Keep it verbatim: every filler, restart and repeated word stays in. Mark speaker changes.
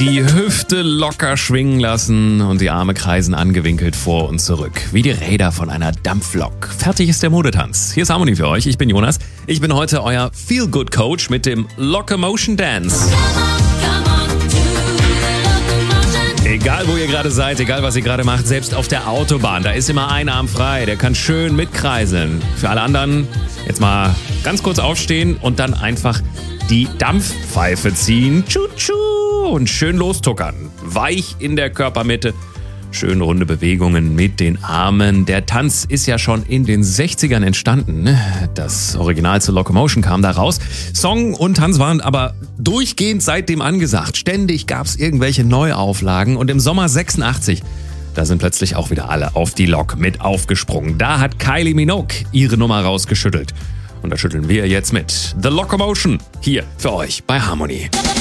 Speaker 1: Die Hüfte locker schwingen lassen und die Arme kreisen angewinkelt vor und zurück, wie die Räder von einer Dampflok. Fertig ist der Modetanz. Hier ist Harmony für euch. Ich bin Jonas. Ich bin heute euer Feel-Good-Coach mit dem Locomotion Dance. Egal, wo ihr gerade seid, egal, was ihr gerade macht, selbst auf der Autobahn, da ist immer ein Arm frei, der kann schön mitkreiseln. Für alle anderen jetzt mal ganz kurz aufstehen und dann einfach die Dampfpfeife ziehen. Tschu-tschu und schön lostuckern. Weich in der Körpermitte. Schön runde Bewegungen mit den Armen. Der Tanz ist ja schon in den sechzigern entstanden. Das Original zur Locomotion kam da raus. Song und Tanz waren aber durchgehend seitdem angesagt. Ständig gab es irgendwelche Neuauflagen. Und im Sommer sechsundachtzig, da sind plötzlich auch wieder alle auf die Lok mit aufgesprungen. Da hat Kylie Minogue ihre Nummer rausgeschüttelt. Und da schütteln wir jetzt mit. The Locomotion hier für euch bei Harmony.